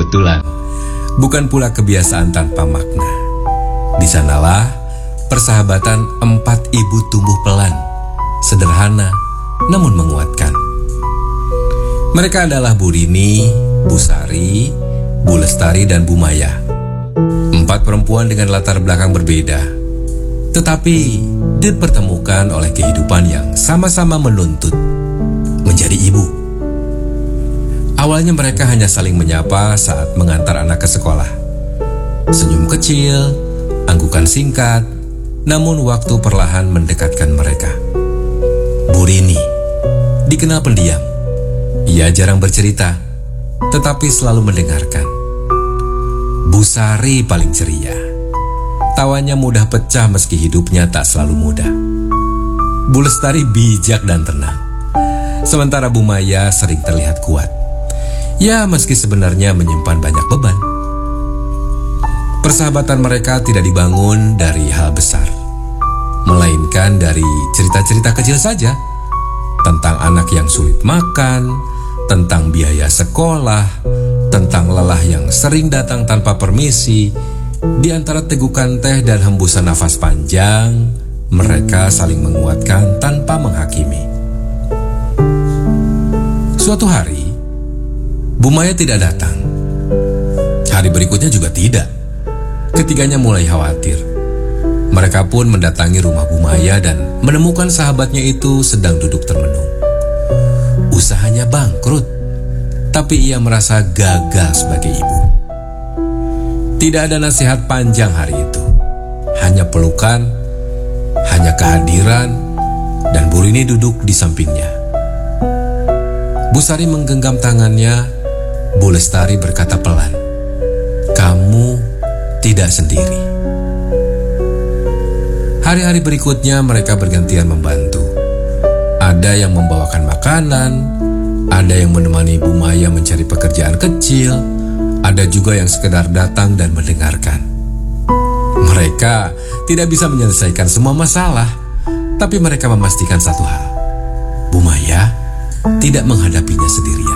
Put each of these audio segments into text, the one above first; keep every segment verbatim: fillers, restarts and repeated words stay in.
kebetulan, bukan pula kebiasaan tanpa makna. Di sanalah persahabatan empat ibu tumbuh pelan, sederhana namun menguatkan. Mereka adalah Bu Rini, Bu Sari, Bu Lestari, dan Bu Maya. Empat perempuan dengan latar belakang berbeda, tetapi dipertemukan oleh kehidupan yang sama-sama menuntut menjadi ibu. Awalnya mereka hanya saling menyapa saat mengantar anak ke sekolah. Senyum kecil, anggukan singkat, namun waktu perlahan mendekatkan mereka. Bu Rini dikenal pendiam. Ia jarang bercerita, tetapi selalu mendengarkan. Bu Sari paling ceria. Tawanya mudah pecah meski hidupnya tak selalu mudah. Bu Lestari bijak dan tenang. Sementara Bu Maya sering terlihat kuat. Ya, meski sebenarnya menyimpan banyak beban. Persahabatan mereka tidak dibangun dari hal besar, melainkan dari cerita-cerita kecil saja. Tentang anak yang sulit makan, tentang biaya sekolah, tentang lelah yang sering datang tanpa permisi. Di antara tegukan teh dan hembusan nafas panjang, mereka saling menguatkan tanpa menghakimi. Suatu hari, Bu Maya tidak datang. Hari berikutnya juga tidak. Ketiganya mulai khawatir. Mereka pun mendatangi rumah Bu Maya dan menemukan sahabatnya itu sedang duduk termenung. Usahanya bangkrut, tapi ia merasa gagal sebagai ibu. Tidak ada nasihat panjang hari itu. Hanya pelukan, hanya kehadiran, dan Bu Rini duduk di sampingnya. Bu Sari menggenggam tangannya. Bu Lestari berkata pelan, "Kamu tidak sendiri." Hari-hari berikutnya mereka bergantian membantu. Ada yang membawakan makanan, ada yang menemani Bu Maya mencari pekerjaan kecil, ada juga yang sekedar datang dan mendengarkan. Mereka tidak bisa menyelesaikan semua masalah, tapi mereka memastikan satu hal: Bu Maya tidak menghadapinya sendirian.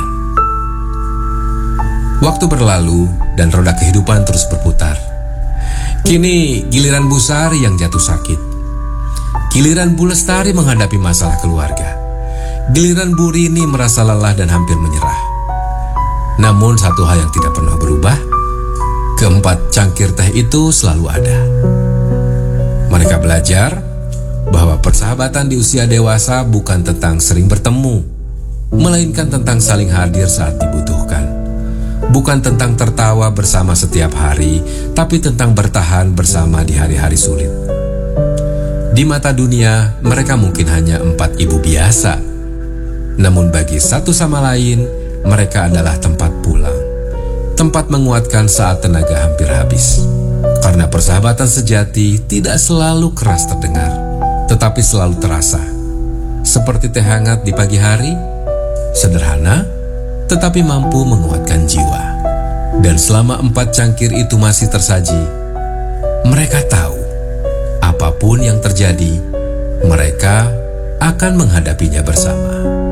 Waktu berlalu dan roda kehidupan terus berputar. Kini giliran Bu Sari yang jatuh sakit. Giliran Bu Lestari menghadapi masalah keluarga. Giliran Bu Rini merasa lelah dan hampir menyerah. Namun satu hal yang tidak pernah berubah, keempat cangkir teh itu selalu ada. Mereka belajar bahwa persahabatan di usia dewasa bukan tentang sering bertemu, melainkan tentang saling hadir saat dibutuhkan. Bukan tentang tertawa bersama setiap hari, tapi tentang bertahan bersama di hari-hari sulit. Di mata dunia, mereka mungkin hanya empat ibu biasa. Namun bagi satu sama lain, mereka adalah tempat pulang. Tempat menguatkan saat tenaga hampir habis. Karena persahabatan sejati tidak selalu keras terdengar, tetapi selalu terasa. Seperti teh hangat di pagi hari, sederhana, tetapi mampu menguatkan jiwa. Dan selama empat cangkir itu masih tersaji, mereka tahu apapun yang terjadi, mereka akan menghadapinya bersama.